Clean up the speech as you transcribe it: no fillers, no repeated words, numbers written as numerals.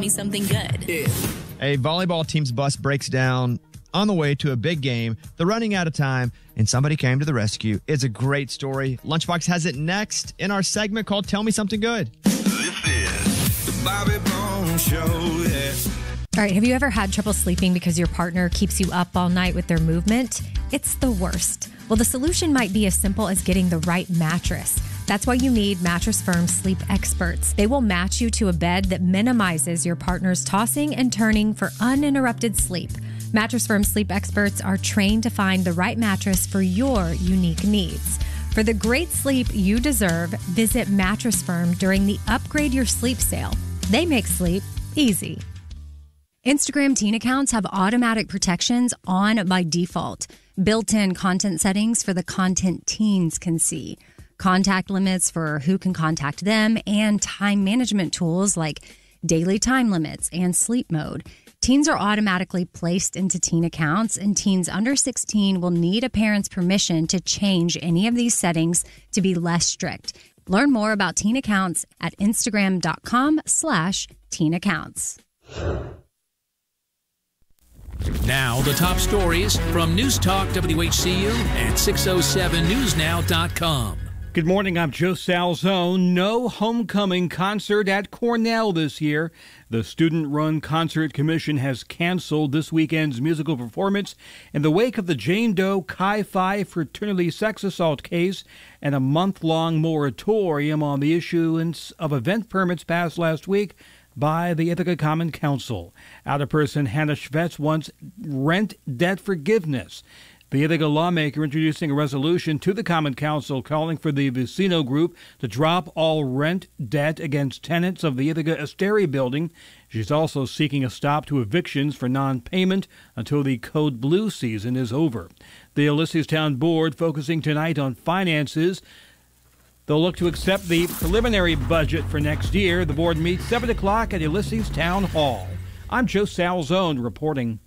Me Something Good. A volleyball team's bus breaks down on the way to a big game. They're running out of time, and somebody came to the rescue. It's a great story. Lunchbox has it next in our segment called Tell Me Something Good. This is the Bobby Bones Show, All right, have you ever had trouble sleeping because your partner keeps you up all night with their movement? It's the worst. Well, the solution might be as simple as getting the right mattress. That's why you need Mattress Firm Sleep Experts. They will match you to a bed that minimizes your partner's tossing and turning for uninterrupted sleep. Mattress Firm Sleep Experts are trained to find the right mattress for your unique needs. For the great sleep you deserve, visit Mattress Firm during the Upgrade Your Sleep sale. They make sleep easy. Instagram teen accounts have automatic protections on by default. Built-in content settings for the content teens can see. Contact limits for who can contact them, and time management tools like daily time limits and sleep mode. Teens are automatically placed into teen accounts, and teens under 16 will need a parent's permission to change any of these settings to be less strict. Learn more about teen accounts at Instagram.com/teen accounts. Now, the top stories from News Talk WHCU and 607newsnow.com. Good morning, I'm Joe Salzone. No homecoming concert at Cornell this year. The student-run concert commission has canceled this weekend's musical performance in the wake of the Jane Doe Chi Phi fraternity sex assault case and a month-long moratorium on the issuance of event permits passed last week by the Ithaca Common Council. Alderperson Hannah Schvetz wants rent debt forgiveness. The Ithaca lawmaker introducing a resolution to the Common Council calling for the Vicino Group to drop all rent debt against tenants of the Ithaca Asteri building. She's also seeking a stop to evictions for non-payment until the Code Blue season is over. The Ulysses Town Board focusing tonight on finances. They'll look to accept the preliminary budget for next year. The board meets 7 o'clock at Ulysses Town Hall. I'm Joe Salzone reporting.